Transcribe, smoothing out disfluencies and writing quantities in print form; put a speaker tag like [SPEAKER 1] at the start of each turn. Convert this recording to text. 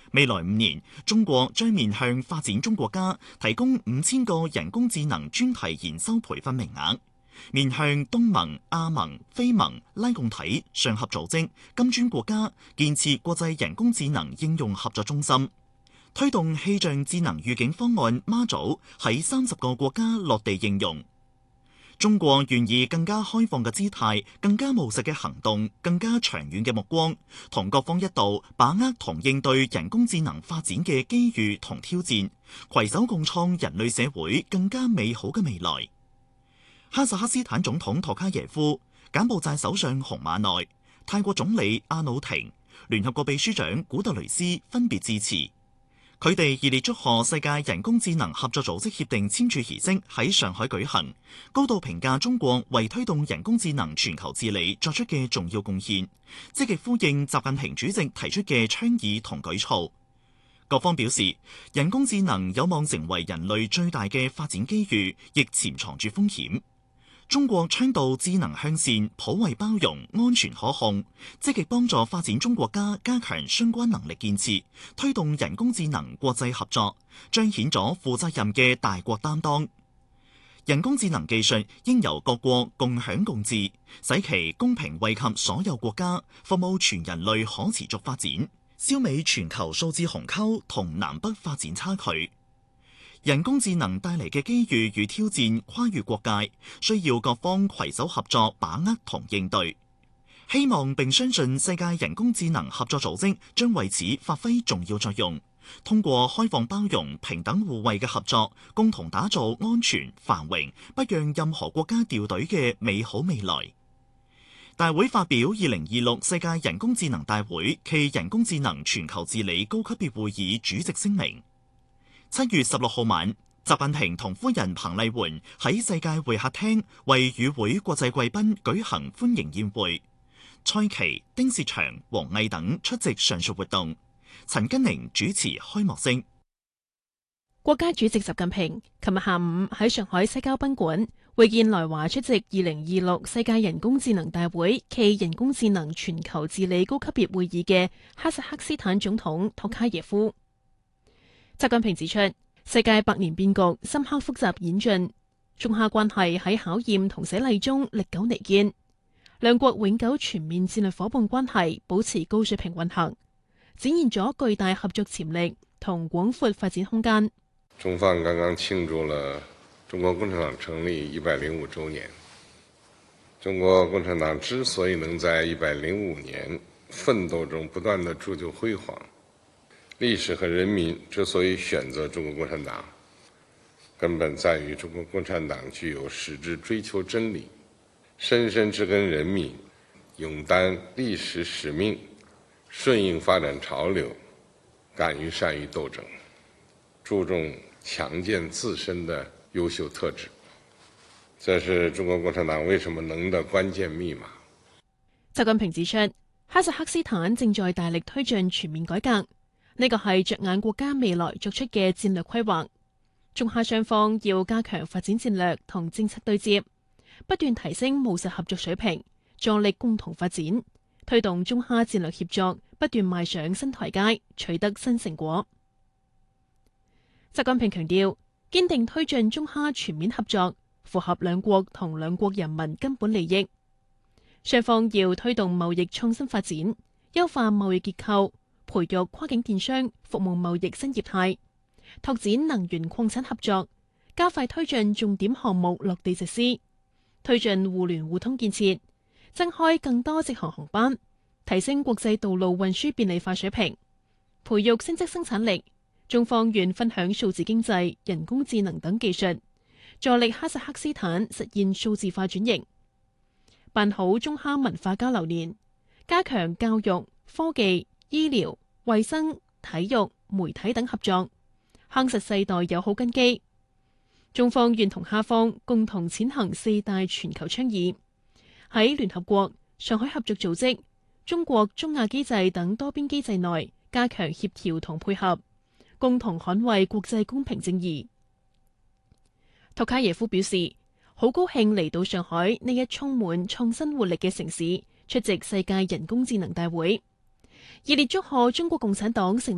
[SPEAKER 1] 未來5年，中國將面向發展中國家提供5000個人工智能專題研修培訓名額，面向東盟、亞盟、非盟、拉共體、上合組織、金磚國家建設國際人工智能應用合作中心，推動氣象智能預警方案媽祖喺30個國家落地應用。中國願意更加開放嘅姿態、更加務實嘅行動、更加長遠嘅目光，同各方一道把握同應對人工智能發展嘅機遇同挑戰，攜手共創人類社會更加美好嘅未來。哈薩克斯坦總統托卡耶夫、柬埔寨首相洪馬內、泰國總理阿努廷、聯合國秘書長古特雷斯分別致辭。佢哋熱烈祝賀世界人工智能合作組織協定簽署儀式喺上海舉行，高度評價中國為推動人工智能全球治理作出嘅重要貢獻，積極呼應習近平主席提出嘅倡議同舉措。各方表示，人工智能有望成為人類最大嘅發展機遇，亦潛藏住風險。中國倡導智能向善、普惠包容、安全可控，積極幫助發展中國家加強相關能力建設，推動人工智能國際合作，彰顯咗負責任嘅大國擔當。人工智能技術應由各國共享共治，使其公平惠及所有國家，服務全人類可持續發展，消弭全球數字鴻溝同南北發展差距。人工智能帶嚟嘅機遇與挑戰跨越國界，需要各方攜手合作，把握同應對。希望並相信世界人工智能合作組織將為此發揮重要作用，通過開放包容、平等互惠嘅合作，共同打造安全、繁榮、不讓任何國家掉隊嘅美好未來。大會發表2026世界人工智能大會暨人工智能全球治理高級別會議主席聲明。7月16號晚，習近平同夫人彭麗媛喺世界會客廳為與會國際貴賓舉行歡迎宴會，蔡奇、丁薛祥、王毅等出席上述活動，陳根寧主持開幕式。
[SPEAKER 2] 國家主席習近平琴日下午喺上海西郊賓館會見來華出席2026世界人工智能大會暨人工智能全球治理高級別會議嘅哈薩克斯坦總統托卡耶夫。習近平指出，世界百年變局深刻複雜演進，中哈關係喺考驗同洗禮中歷久彌堅，兩國永久全面戰略夥伴關係保持高水平運行，展現咗巨大合作潛力同廣闊發展空間。
[SPEAKER 3] 中方剛剛慶祝了中國共產黨成立105週年。中國共產黨之所以能在105年奮鬥中不斷地鑄就輝煌，歷史和人民之所以選擇中國共產黨，根本在於中國共產黨具有矢志追求真理、深深植根人民、勇擔歷史使命、順應發展潮流、敢於善於鬥爭、注重強健自身的優秀特質，這是中國共產黨為什麼能的關鍵密碼。
[SPEAKER 2] 習近平指出，哈薩克斯坦正在大力推進全面改革。呢個係着眼國家未來作出嘅戰略規劃，中哈雙方要加強發展戰略同政策對接，不斷提升務實合作水平，助力共同發展，推動中哈戰略協作不斷邁上新台階，取得新成果。習近平強調，堅定推進中哈全面合作，符合兩國同兩國人民根本利益。雙方要推動貿易創新發展，優化貿易結構，培育跨境電商、服務貿易新業態，拓展能源礦產合作，加快推進重點項目落地實施，推進互聯互通建設，增開更多直航航班，提升國際道路運輸便利化水平，培育升級生產力。中方願分享數字經濟、人工智能等技術，助力哈薩克斯坦實現數字化轉型，辦好中哈文化交流年，加強教育、科技、醫療、衛生、體育、媒體等合作，夯實世代友好根基。中方願同哈方共同踐行4大全球倡議，喺聯合國、上海合作組織、中國中亞機制等多邊機制內加強協調同配合，共同捍衛國際公平正義。托卡耶夫表示，好高興嚟到上海呢一充滿創新活力嘅城市，出席世界人工智能大會，熱烈祝賀中國共產黨成